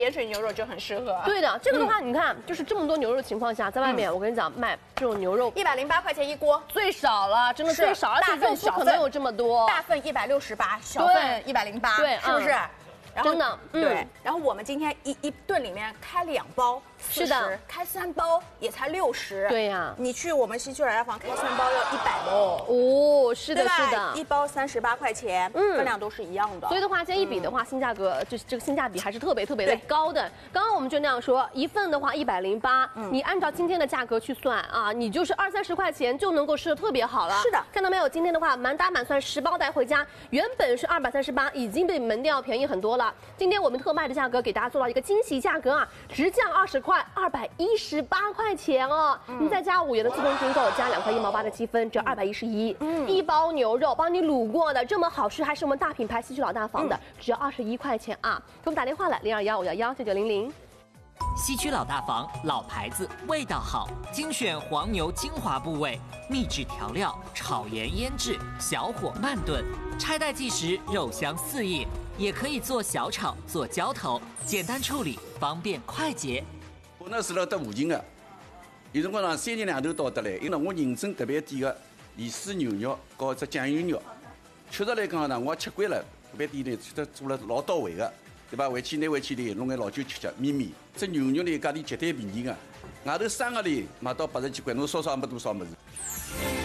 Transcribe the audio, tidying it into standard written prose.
盐水牛肉就很适合。 对的，这个的话，你看，就是这么多牛肉的情况下，在外面我跟你讲卖这种牛肉 108块钱一锅， 最少了，真的最少，而且肉不可能有这么多， 大份168，小份108， 对， 是不是？ 真的， 对。然后我们今天一顿里面开2包是的， 开3包也才60。 对呀， 你去我们西区老家房开3包要100喽。 哦，是的，是的， 一包38块钱，分量都是一样的。 所以的话，这样一比的话，性价格就是这个性价比还是特别的高的。刚刚我们就那样说，一份的话108，你按照今天的价格去算啊，你就是20-30块钱就能够吃的特别好了。 是的， 看到没有？今天的话，满打满算10包带回家，原本是238，已经比门店要便宜很多了。今天我们特卖的价格给大家做到一个惊喜价格啊，直降20块，218块钱哦。你再加5元的自动订购，加2块1毛8的积分，折211。一包牛肉帮你卤过的，这么好吃，还是我们大品牌西区老大房的，只要21块钱啊！给我们打电话来0215119900。 西区老大房，老牌子，味道好，精选黄牛精华部位，秘制调料，炒盐腌制，小火慢炖，拆袋即食，肉香四溢，也可以做小炒，做浇头，简单处理，方便快捷。 我呢是辣搭附近的，有辰光上3日2头到得来，因为我认证特别点的盐水牛肉和只酱油肉，确实来讲呢，我吃惯了，特别店呢做了老到位的。对吧？回去拿回去哩，弄眼老酒吃吃，绵绵。这牛肉哩，价钿绝对便宜个。外头生个哩，卖到80几块，侬烧也没多少么子。